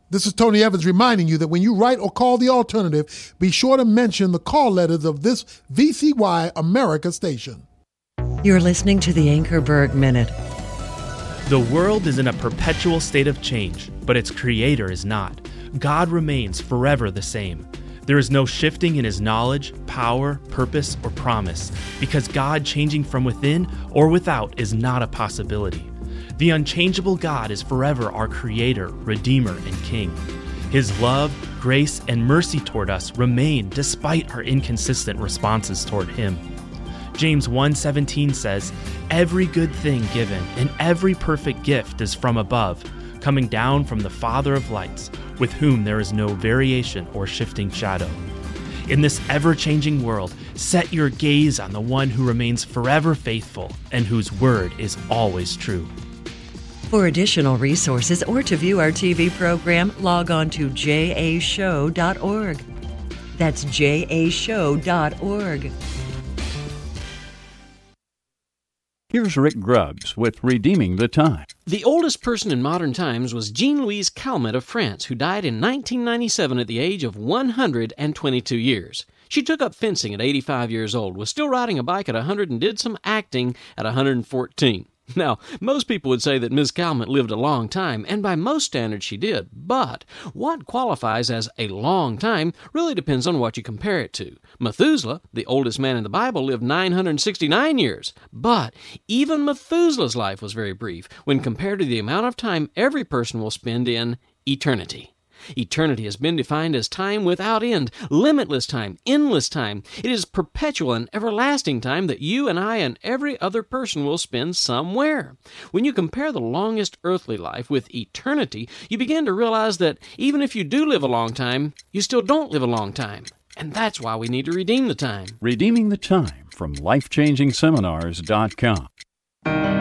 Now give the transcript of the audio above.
This is Tony Evans reminding you that when you write or call the alternative, be sure to mention the call letters of this VCY America station. You're listening to the Anchorberg Minute. The world is in a perpetual state of change, but its creator is not. God remains forever the same. There is no shifting in his knowledge, power, purpose, or promise, because God changing from within or without is not a possibility. The unchangeable God is forever our Creator, Redeemer, and King. His love, grace, and mercy toward us remain despite our inconsistent responses toward Him. James 1:17 says, "Every good thing given and every perfect gift is from above, coming down from the Father of lights, with whom there is no variation or shifting shadow." In this ever-changing world, set your gaze on the one who remains forever faithful and whose word is always true. For additional resources or to view our TV program, log on to jashow.org. That's jashow.org. Here's Rick Grubbs with Redeeming the Time. The oldest person in modern times was Jean-Louise Calment of France, who died in 1997 at the age of 122 years. She took up fencing at 85 years old, was still riding a bike at 100, and did some acting at 114. Now, most people would say that Ms. Calment lived a long time, and by most standards she did, but what qualifies as a long time really depends on what you compare it to. Methuselah, the oldest man in the Bible, lived 969 years, but even Methuselah's life was very brief when compared to the amount of time every person will spend in eternity. Eternity has been defined as time without end, limitless time, endless time. It is perpetual and everlasting time that you and I and every other person will spend somewhere. When you compare the longest earthly life with eternity, you begin to realize that even if you do live a long time, you still don't live a long time. And that's why we need to redeem the time. Redeeming the Time from LifechangingSeminars.com.